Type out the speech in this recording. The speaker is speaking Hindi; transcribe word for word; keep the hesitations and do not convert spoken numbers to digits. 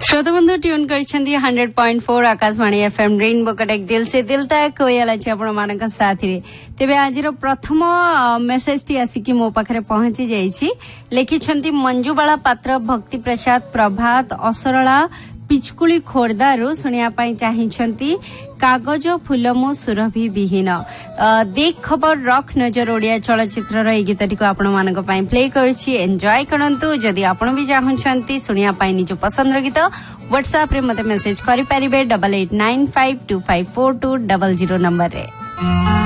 श्रोता बंधु ट्यून कर hundred point four Akashvani FM rainbow कटेक दिल से दिल तक होइला छी आपण मानक साथी तेबे आज प्रथम मेसेज टी आसिकी मो पाखरे पहुंची जाईछि लिखिछंती मंजुबाला पात्र भक्ति प्रसाद प्रभात असरला पिचकुली खोर्दारू सुनिया पाई चाहिछंती कागज फुलमु सुरभि विहीन देख खबर रख नजर ओडिया चलचित्र रो गीतटी को आपण मानक पाई प्ले करछि एन्जॉय करंतु जदि आपण भी चाहछंती सुनिया पाई निज पसंद गीत व्हाट्सएप रे मते मेसेज करि परिबे double eight nine five to five four to double zero number रे।